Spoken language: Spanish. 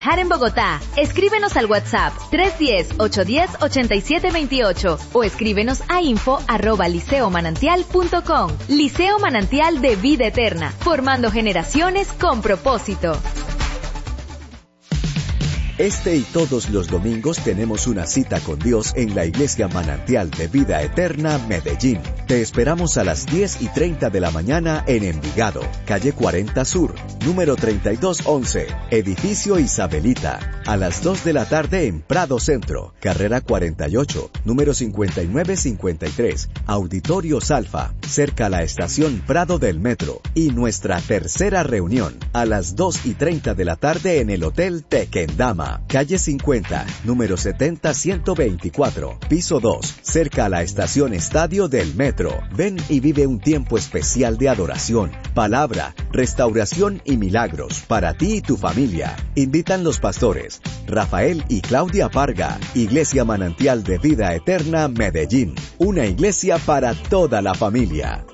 en Bogotá. Escríbenos al WhatsApp 310-810-8728 o escríbenos a info@liceomanantial.com. Liceo Manantial de Vida Eterna, formando generaciones con propósito. Este y todos los domingos tenemos una cita con Dios en la Iglesia Manantial de Vida Eterna, Medellín. Te esperamos a las 10:30 de la mañana en Envigado, calle 40 Sur, número 3211, edificio Isabelita. A las 2 de la tarde en Prado Centro, carrera 48, número 5953, Auditorios Alfa, cerca a la estación Prado del Metro. Y nuestra tercera reunión, a las 2:30 de la tarde en el Hotel Tequendama, calle 50, número 70124, piso 2, cerca a la estación Estadio del Metro. Ven y vive un tiempo especial de adoración, palabra, restauración y milagros para ti y tu familia. Invitan los pastores Rafael y Claudia Parga. Iglesia Manantial de Vida Eterna, Medellín. Una iglesia para toda la familia.